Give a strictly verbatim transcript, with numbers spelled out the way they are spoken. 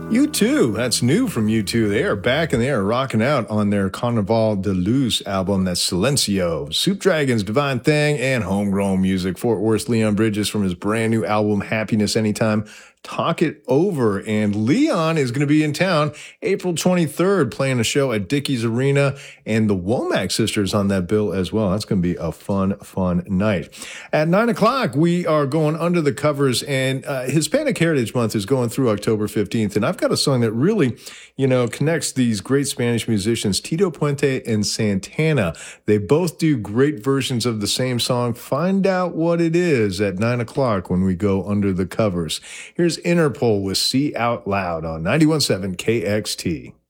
U two, that's new from U two. They are back and they are rocking out on their Carnaval de Luz album. That's Silencio, Soup Dragons, Divine Thing, and Homegrown Music. Fort Worth's Leon Bridges from his brand new album, Happiness Anytime. Talk It Over. And Leon is going to be in town April twenty-third playing a show at Dickies Arena, and the Womack sisters on that bill as well. That's going to be a fun, fun night. At nine o'clock, we are going under the covers, and uh, Hispanic Heritage Month is going through October fifteenth, and I've got a song that really, you know, connects these great Spanish musicians, Tito Puente and Santana. They both do great versions of the same song. Find out what it is at nine o'clock when we go under the covers. Here's Interpol with See Out Loud on ninety-one point seven K X T.